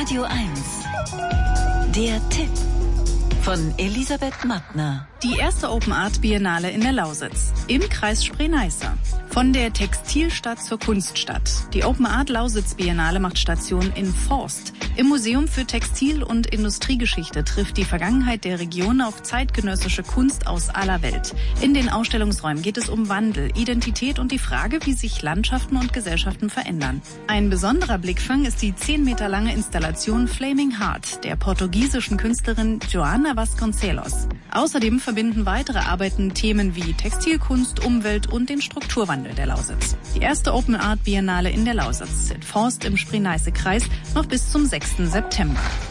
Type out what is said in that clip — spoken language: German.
Radio 1. Der Tipp von Elisabeth Mattner. Die erste Open Art Biennale in der Lausitz im Kreis Spree-Neiße. Von der Textilstadt zur Kunststadt. Die Open Art Lausitz Biennale macht Station in Forst. Im Museum für Textil- und Industriegeschichte trifft die Vergangenheit der Region auf zeitgenössische Kunst aus aller Welt. In den Ausstellungsräumen geht es um Wandel, Identität und die Frage, wie sich Landschaften und Gesellschaften verändern. Ein besonderer Blickfang ist die 10 Meter lange Installation Flaming Heart der portugiesischen Künstlerin Joana Vasconcelos. Außerdem verbinden weitere Arbeiten Themen wie Textilkunst, Umwelt und den Strukturwandel der Lausitz. Die erste Open Art Biennale in der Lausitz in Forst im Spree-Neiße Kreis noch bis zum 6. September.